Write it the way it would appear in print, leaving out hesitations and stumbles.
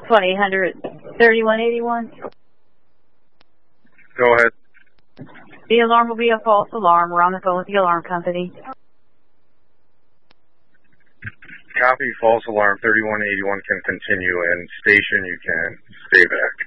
1-800-3181. Go ahead. The alarm will be a false alarm. We're on the phone with the alarm company. Copy, false alarm 3181 can continue, and station you can stay back.